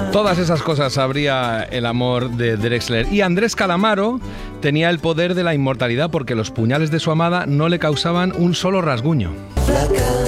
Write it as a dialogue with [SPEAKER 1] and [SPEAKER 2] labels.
[SPEAKER 1] Todas esas cosas sabría el amor de Drexler. Y Andrés Calamaro tenía el poder de la inmortalidad porque los puñales de su amada no le causaban un solo rasguño.